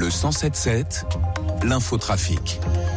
Le 107.7, l'infotrafic.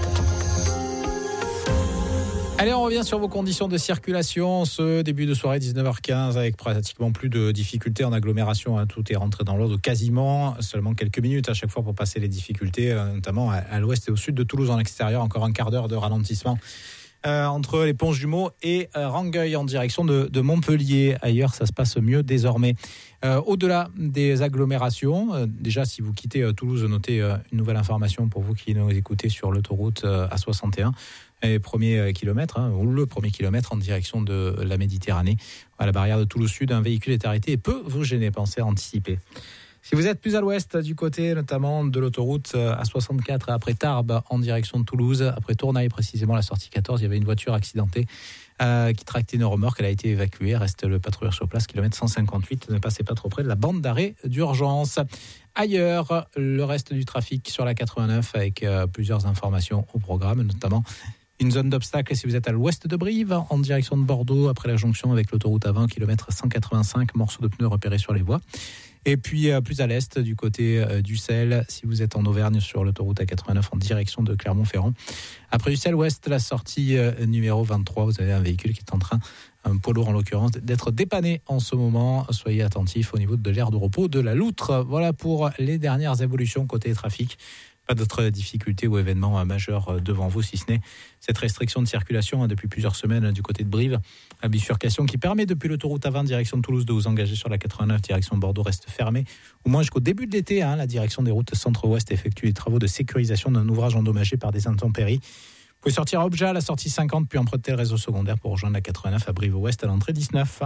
Allez, on revient sur vos conditions de circulation. Ce début de soirée, 19h15, avec pratiquement plus de difficultés en agglomération. Tout est rentré dans l'ordre quasiment. Seulement quelques minutes à chaque fois pour passer les difficultés, notamment à l'ouest et au sud de Toulouse en extérieur. Encore un quart d'heure de ralentissement entre les ponts jumeaux et Rangueil en direction de Montpellier. Ailleurs, ça se passe mieux désormais. Au-delà des agglomérations, déjà si vous quittez Toulouse, notez une nouvelle information pour vous qui nous écoutez sur l'autoroute A61. Le premier kilomètre en direction de la Méditerranée. À la barrière de Toulouse Sud, un véhicule est arrêté et peut vous gêner. Pensez à anticiper. Si vous êtes plus à l'ouest, du côté notamment de l'autoroute A64 après Tarbes en direction de Toulouse, après Tournaille précisément, la sortie 14, il y avait une voiture accidentée qui tractait une remorque. Elle a été évacuée. Reste le patrouilleur sur place, kilomètre 158. Ne passez pas trop près de la bande d'arrêt d'urgence. Ailleurs, le reste du trafic sur la 89 avec plusieurs informations au programme, notamment une zone d'obstacle si vous êtes à l'ouest de Brive, en direction de Bordeaux, après la jonction avec l'autoroute A20, kilomètre 185, morceaux de pneus repérés sur les voies. Et puis plus à l'est, du côté d'Ussel, si vous êtes en Auvergne sur l'autoroute A89 en direction de Clermont-Ferrand. Après Ussel-Ouest, la sortie numéro 23, vous avez un véhicule qui est en train, un poids lourd en l'occurrence, d'être dépanné en ce moment. Soyez attentifs au niveau de l'aire de repos de la Loutre. Voilà pour les dernières évolutions côté trafic. Pas d'autres difficultés ou événements majeurs devant vous, si ce n'est cette restriction de circulation depuis plusieurs semaines du côté de Brive. La bifurcation qui permet depuis l'autoroute A20 direction de Toulouse de vous engager sur la 89 direction Bordeaux reste fermée. Au moins jusqu'au début de l'été, la direction des routes centre-ouest effectue les travaux de sécurisation d'un ouvrage endommagé par des intempéries. Vous pouvez sortir à Obja à la sortie 50 puis emprunter le réseau secondaire pour rejoindre la 89 à Brive-Ouest à l'entrée 19.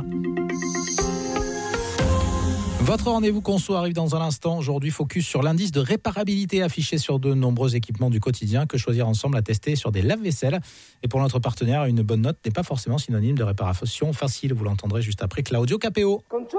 Votre rendez-vous conso arrive dans un instant. Aujourd'hui, focus sur l'indice de réparabilité affiché sur de nombreux équipements du quotidien. Que choisir ensemble à tester sur des lave-vaisselle. Et pour notre partenaire, une bonne note n'est pas forcément synonyme de réparation facile. Vous l'entendrez juste après Claudio Capéo.